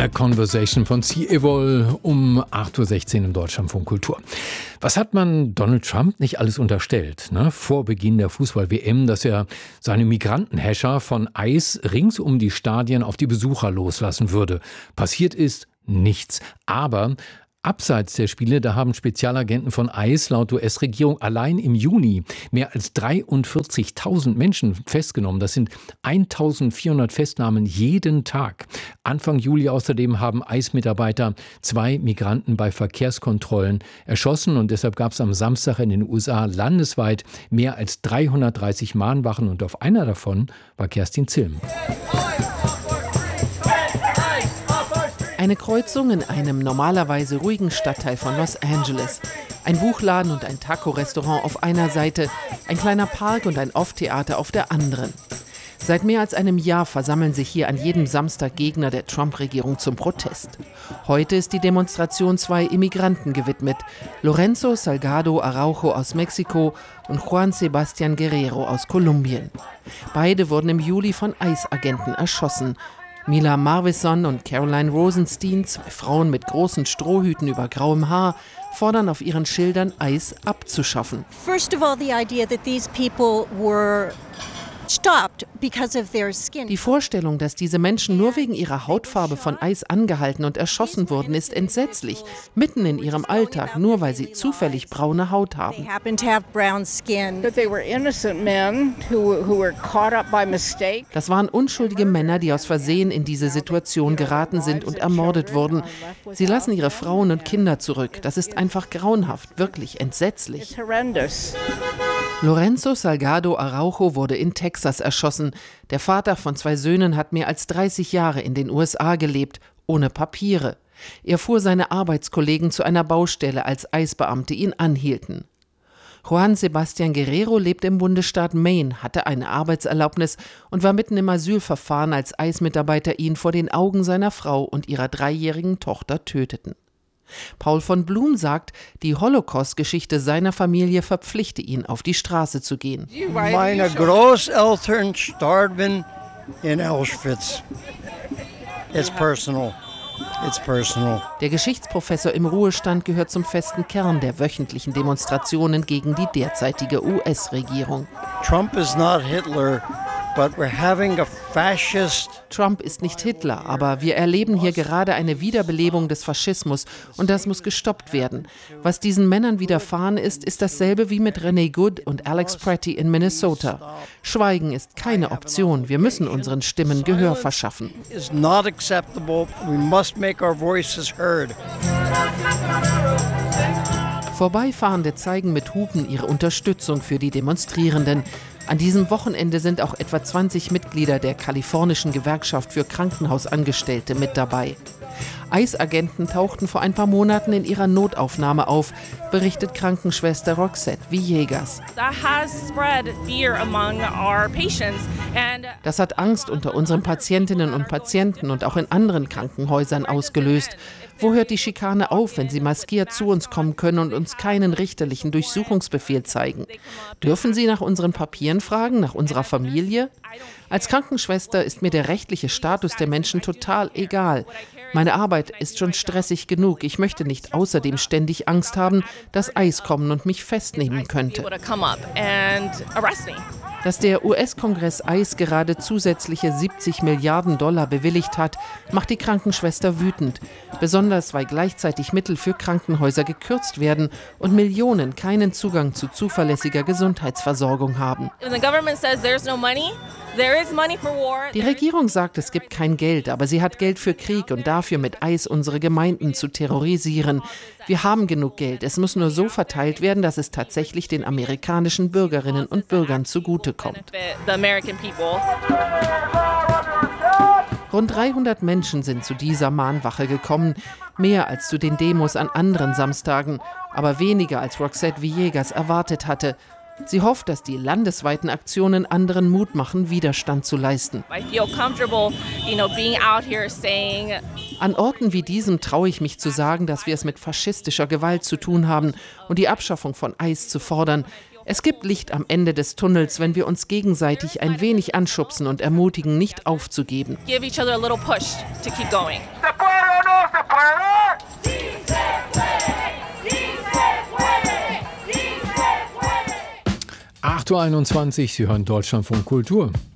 A Conversation von C-Evol um 8.16 Uhr im Deutschlandfunk Kultur. Was hat man Donald Trump nicht alles unterstellt, ne? Vor Beginn der Fußball-WM, dass er seine Migrantenhäscher von ICE rings um die Stadien auf die Besucher loslassen würde. Passiert ist nichts. Aber abseits der Spiele, da haben Spezialagenten von ICE laut US-Regierung allein im Juni mehr als 43.000 Menschen festgenommen. Das sind 1.400 Festnahmen jeden Tag. Anfang Juli außerdem haben ICE-Mitarbeiter 2 Migranten bei Verkehrskontrollen erschossen. Und deshalb gab es am Samstag in den USA landesweit mehr als 330 Mahnwachen. Und auf einer davon war Kerstin Zilm. Eine Kreuzung in einem normalerweise ruhigen Stadtteil von Los Angeles. Ein Buchladen und ein Taco-Restaurant auf einer Seite, ein kleiner Park und ein Off-Theater auf der anderen. Seit mehr als einem Jahr versammeln sich hier an jedem Samstag Gegner der Trump-Regierung zum Protest. Heute ist die Demonstration 2 Immigranten gewidmet. Lorenzo Salgado Araujo aus Mexiko und Juan Sebastián Guerrero aus Kolumbien. Beide wurden im Juli von ICE-Agenten erschossen. Mila Marvison und Caroline Rosenstein, 2 Frauen mit großen Strohhüten über grauem Haar, fordern auf ihren Schildern, ICE abzuschaffen. First of all, the idea that these people were stopped because of their skin. Die Vorstellung, dass diese Menschen nur wegen ihrer Hautfarbe von ICE angehalten und erschossen wurden, ist entsetzlich. Mitten in ihrem Alltag, nur weil sie zufällig braune Haut haben. Das waren unschuldige Männer, die aus Versehen in diese Situation geraten sind und ermordet wurden. Sie lassen ihre Frauen und Kinder zurück. Das ist einfach grauenhaft, wirklich entsetzlich. Lorenzo Salgado Araujo wurde in Texas erschossen. Der Vater von 2 Söhnen hat mehr als 30 Jahre in den USA gelebt, ohne Papiere. Er fuhr seine Arbeitskollegen zu einer Baustelle, als ICE-Beamte ihn anhielten. Juan Sebastián Guerrero lebt im Bundesstaat Maine, hatte eine Arbeitserlaubnis und war mitten im Asylverfahren, als ICE-Mitarbeiter ihn vor den Augen seiner Frau und ihrer 3-jährigen Tochter töteten. Paul von Blum sagt, die Holocaust-Geschichte seiner Familie verpflichte ihn, auf die Straße zu gehen. Meine Großeltern starben in Auschwitz. It's personal. It's personal. Der Geschichtsprofessor im Ruhestand gehört zum festen Kern der wöchentlichen Demonstrationen gegen die derzeitige US-Regierung. Trump is not Hitler. But we're having a fascist. Trump ist nicht Hitler, aber wir erleben hier gerade eine Wiederbelebung des Faschismus und das muss gestoppt werden. Was diesen Männern widerfahren ist, ist dasselbe wie mit Rene Good und Alex Pretty in Minnesota. Schweigen ist keine Option. Wir müssen unseren Stimmen Gehör verschaffen. Is not acceptable. We must make our voices heard. Vorbeifahrende zeigen mit Hupen ihre Unterstützung für die Demonstrierenden. An diesem Wochenende sind auch etwa 20 Mitglieder der kalifornischen Gewerkschaft für Krankenhausangestellte mit dabei. ICE-Agenten tauchten vor ein paar Monaten in ihrer Notaufnahme auf, berichtet Krankenschwester Roxette Villegas. Das hat Angst unter unseren Patientinnen und Patienten und auch in anderen Krankenhäusern ausgelöst. Wo hört die Schikane auf, wenn sie maskiert zu uns kommen können und uns keinen richterlichen Durchsuchungsbefehl zeigen? Dürfen sie nach unseren Papieren fragen, nach unserer Familie? Als Krankenschwester ist mir der rechtliche Status der Menschen total egal. Meine Arbeit ist schon stressig genug. Ich möchte nicht außerdem ständig Angst haben, dass ICE kommen und mich festnehmen könnte. Dass der US-Kongress ICE gerade zusätzliche $70 Milliarden bewilligt hat, macht die Krankenschwester wütend. Besonders, weil gleichzeitig Mittel für Krankenhäuser gekürzt werden und Millionen keinen Zugang zu zuverlässiger Gesundheitsversorgung haben. Die Regierung sagt, es gibt kein Geld, aber sie hat Geld für Krieg und dafür, mit ICE unsere Gemeinden zu terrorisieren. Wir haben genug Geld. Es muss nur so verteilt werden, dass es tatsächlich den amerikanischen Bürgerinnen und Bürgern zugutekommt. Rund 300 Menschen sind zu dieser Mahnwache gekommen, mehr als zu den Demos an anderen Samstagen, aber weniger als Roxette Villegas erwartet hatte. Sie hofft, dass die landesweiten Aktionen anderen Mut machen, Widerstand zu leisten. An Orten wie diesem traue ich mich zu sagen, dass wir es mit faschistischer Gewalt zu tun haben und die Abschaffung von ICE zu fordern. Es gibt Licht am Ende des Tunnels, wenn wir uns gegenseitig ein wenig anschubsen und ermutigen, nicht aufzugeben. Give each other a little push to keep going. 8.21 Uhr, Sie hören Deutschlandfunk Kultur.